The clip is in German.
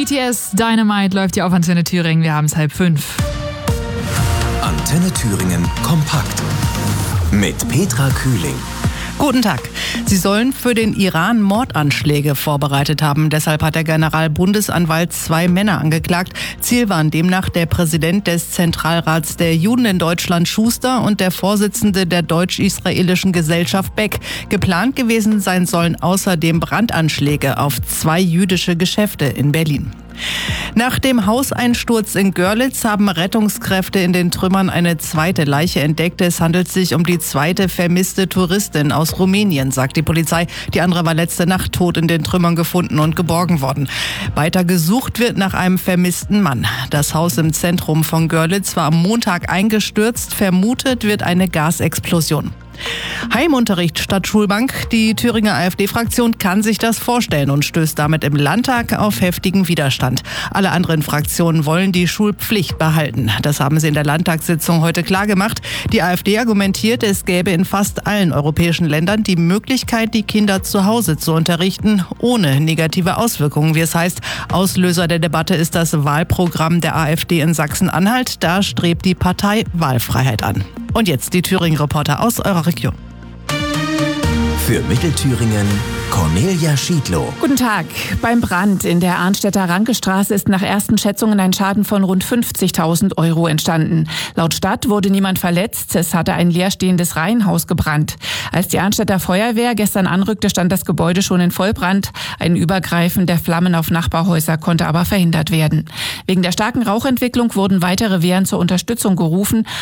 BTS Dynamite läuft ja auf Antenne Thüringen. Wir haben es 4:30. Antenne Thüringen kompakt mit Petra Kühling. Guten Tag. Sie sollen für den Iran Mordanschläge vorbereitet haben. Deshalb hat der Generalbundesanwalt 2 Männer angeklagt. Ziel waren demnach der Präsident des Zentralrats der Juden in Deutschland, Schuster, und der Vorsitzende der deutsch-israelischen Gesellschaft, Beck. Geplant gewesen sein sollen außerdem Brandanschläge auf 2 jüdische Geschäfte in Berlin. Nach dem Hauseinsturz in Görlitz haben Rettungskräfte in den Trümmern eine zweite Leiche entdeckt. Es handelt sich um die zweite vermisste Touristin aus Rumänien, sagt die Polizei. Die andere war letzte Nacht tot in den Trümmern gefunden und geborgen worden. Weiter gesucht wird nach einem vermissten Mann. Das Haus im Zentrum von Görlitz war am Montag eingestürzt. Vermutet wird eine Gasexplosion. Heimunterricht statt Schulbank. Die Thüringer AfD-Fraktion kann sich das vorstellen und stößt damit im Landtag auf heftigen Widerstand. Alle anderen Fraktionen wollen die Schulpflicht behalten. Das haben sie in der Landtagssitzung heute klargemacht. Die AfD argumentiert, es gäbe in fast allen europäischen Ländern die Möglichkeit, die Kinder zu Hause zu unterrichten, ohne negative Auswirkungen, wie es heißt. Auslöser der Debatte ist das Wahlprogramm der AfD in Sachsen-Anhalt. Da strebt die Partei Wahlfreiheit an. Und jetzt die Thüringen-Reporter aus eurer Region. Für Mittelthüringen Cornelia Schiedlow. Guten Tag. Beim Brand in der Arnstädter Rankestraße ist nach ersten Schätzungen ein Schaden von rund 50.000 € entstanden. Laut Stadt wurde niemand verletzt. Es hatte ein leerstehendes Reihenhaus gebrannt. Als die Arnstädter Feuerwehr gestern anrückte, stand das Gebäude schon in Vollbrand. Ein Übergreifen der Flammen auf Nachbarhäuser konnte aber verhindert werden. Wegen der starken Rauchentwicklung wurden weitere Wehren zur Unterstützung gerufen.